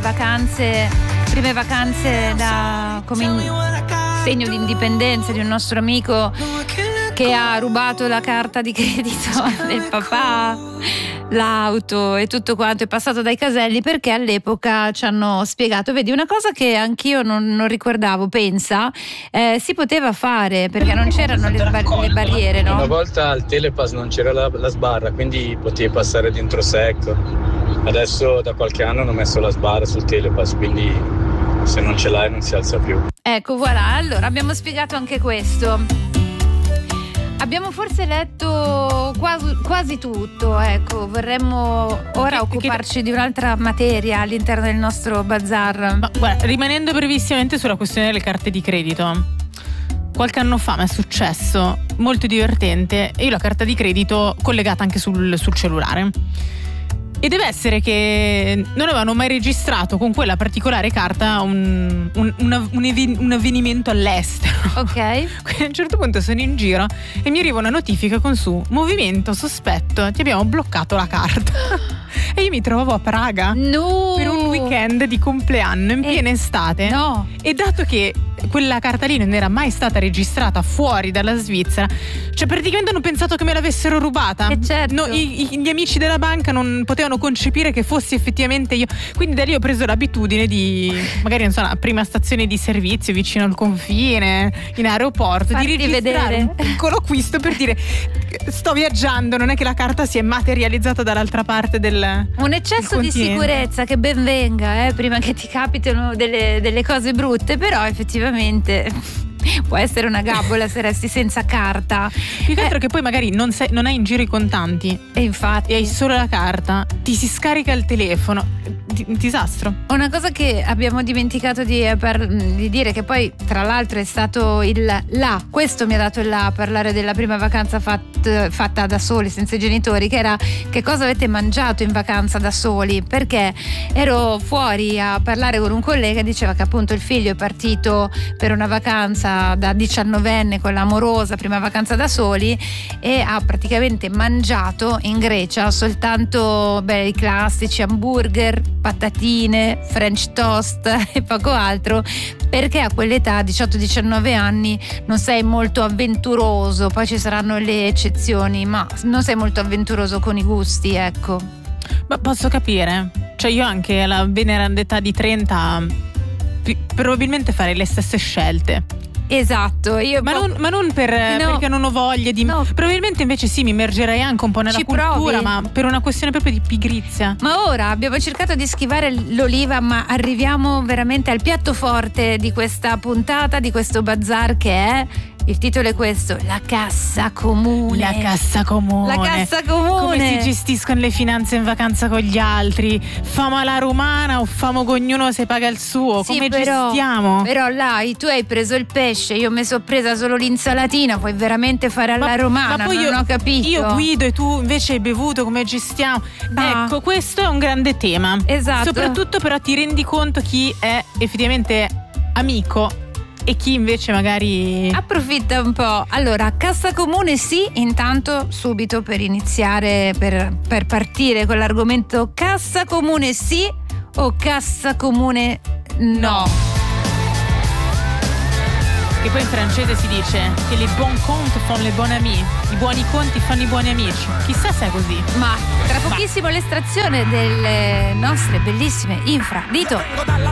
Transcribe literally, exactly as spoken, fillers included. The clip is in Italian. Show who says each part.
Speaker 1: vacanze, prime vacanze da, come in segno di indipendenza di un nostro amico che ha rubato la carta di credito del papà, l'auto e tutto quanto, è passato dai caselli perché all'epoca ci hanno spiegato, vedi, una cosa che anch'io non, non ricordavo, pensa, eh, si poteva fare perché non c'erano le, bar- le barriere, no?
Speaker 2: Una volta al Telepass non c'era la, la sbarra, quindi potevi passare dentro secco. Adesso da qualche anno hanno messo la sbarra sul Telepass, quindi se non ce l'hai non si alza più.
Speaker 1: Ecco, voilà, allora abbiamo spiegato anche questo. Abbiamo forse letto quasi, quasi tutto, ecco, vorremmo ora che, occuparci che... di un'altra materia all'interno del nostro bazar.
Speaker 3: Ma guarda, rimanendo brevissimamente sulla questione delle carte di credito, qualche anno fa mi è successo, molto divertente, e io la carta di credito collegata anche sul, sul cellulare. E deve essere che non avevano mai registrato con quella particolare carta un, un, un, un, ev- un avvenimento all'estero.
Speaker 1: Ok.
Speaker 3: Quindi a un certo punto sono in giro e mi arriva una notifica con su: movimento sospetto, ti abbiamo bloccato la carta. E io mi trovavo a Praga
Speaker 1: no.
Speaker 3: per un weekend di compleanno in piena eh, estate.
Speaker 1: No.
Speaker 3: E dato che quella carta lì non era mai stata registrata fuori dalla Svizzera, cioè praticamente hanno pensato che me l'avessero rubata.
Speaker 1: E certo.
Speaker 3: No, i, i, gli amici della banca non potevano concepire che fossi effettivamente io. Quindi da lì ho preso l'abitudine di, magari non so, la prima stazione di servizio vicino al confine, in aeroporto,
Speaker 1: farti
Speaker 3: di registrare
Speaker 1: vedere
Speaker 3: un piccolo acquisto per dire: sto viaggiando, non è che la carta si è materializzata dall'altra parte del
Speaker 1: un eccesso di sicurezza che ben venga, eh, prima che ti capitano delle, delle cose brutte, però effettivamente può essere una gabbola se resti senza carta.
Speaker 3: Più che altro eh, che poi magari non, sei, non hai in giro i contanti
Speaker 1: e infatti
Speaker 3: e hai solo la carta, ti si scarica il telefono, un disastro.
Speaker 1: Una cosa che abbiamo dimenticato di, per, di dire, che poi tra l'altro è stato il là, questo mi ha dato il là a parlare della prima vacanza fat, fatta da soli, senza i genitori, che era: che cosa avete mangiato in vacanza da soli? Perché ero fuori a parlare con un collega e diceva che appunto il figlio è partito per una vacanza da diciannovenne con l'amorosa, prima vacanza da soli, e ha praticamente mangiato in Grecia soltanto beh, i classici hamburger, patatine, french toast e poco altro, perché a quell'età, diciotto diciannove anni, non sei molto avventuroso. Poi ci saranno le eccezioni, ma non sei molto avventuroso con i gusti, ecco.
Speaker 3: Ma posso capire, cioè io anche alla veneranda età di trenta p- probabilmente farei le stesse scelte.
Speaker 1: Esatto, io
Speaker 3: ma,
Speaker 1: po-
Speaker 3: non, ma non per,
Speaker 1: no.
Speaker 3: perché non ho voglia di
Speaker 1: no.
Speaker 3: Probabilmente invece sì, mi immergerei anche un po' nella
Speaker 1: Ci
Speaker 3: cultura,
Speaker 1: provi.
Speaker 3: ma per una questione proprio di pigrizia.
Speaker 1: Ma ora abbiamo cercato di schivare l'oliva, ma arriviamo veramente al piatto forte di questa puntata, di questo bazar, che è, il titolo è questo: la cassa comune.
Speaker 3: La cassa comune.
Speaker 1: La cassa comune.
Speaker 3: Come si gestiscono le finanze in vacanza con gli altri? Famo alla romana o famo che ognuno se paga il suo?
Speaker 1: Sì,
Speaker 3: come
Speaker 1: però,
Speaker 3: gestiamo?
Speaker 1: Però là tu hai preso il pesce, io mi sono presa solo l'insalatina, puoi veramente fare alla
Speaker 3: ma,
Speaker 1: romana?
Speaker 3: Ma poi
Speaker 1: non
Speaker 3: io,
Speaker 1: ho capito.
Speaker 3: Io guido e tu invece hai bevuto, come gestiamo?
Speaker 1: Ah.
Speaker 3: Ecco, questo è un grande tema.
Speaker 1: Esatto.
Speaker 3: Soprattutto però ti rendi conto chi è effettivamente amico e chi invece magari
Speaker 1: approfitta un po'. Allora, cassa comune sì, intanto subito per iniziare, per, per partire con l'argomento: cassa comune sì o cassa comune no? no.
Speaker 3: Che poi in francese si dice che les bons comptes font les bons amis, i buoni conti fanno i buoni amici. Chissà se è così.
Speaker 1: Ma tra pochissimo l'estrazione delle nostre bellissime infradito.